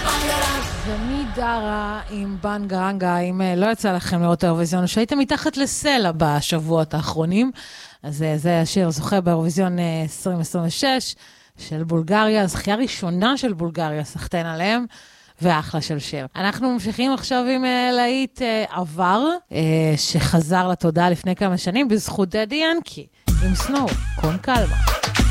ומידרה עם בנגרנגה, אם לא יצא לכם לראות האירוויזיון, שהייתם מתחת לסלע בשבועות האחרונים, אז זה השיר זוכה באירוויזיון 2026 של בולגריה, זכייה ראשונה של בולגריה, סחטיין עליהם, ואחלה של שיר. אנחנו ממשיכים עכשיו עם להיט עבר, שחזר לתודעה לפני כמה שנים, בזכות דדי ינקי, עם סנואו, קון קלמה.